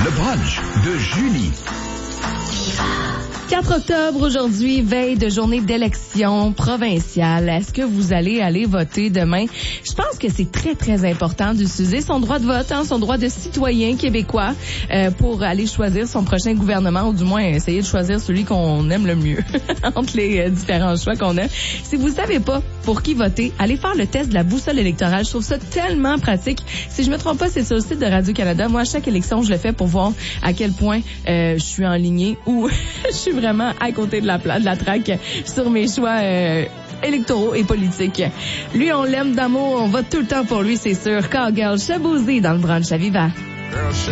Le brunch de Julie. 4 octobre aujourd'hui, veille de journée d'élection provinciale. Est-ce que vous allez aller voter demain? Je pense que c'est très, très important d'utiliser son droit de vote, son droit de citoyen québécois pour aller choisir son prochain gouvernement ou du moins essayer de choisir celui qu'on aime le mieux entre les différents choix qu'on a. Si vous savez pas pour qui voter, allez faire le test de la boussole électorale. Je trouve ça tellement pratique. Si je me trompe pas, c'est sur le site de Radio-Canada. Moi, à chaque élection, je le fais pour voir à quel point je suis enlignée ou je suis vraiment à côté de la traque sur mes choix électoraux et politiques. Lui, on l'aime d'amour, on vote tout le temps pour lui, c'est sûr. Cowgirl Shaboozey dans le brunch à Viva.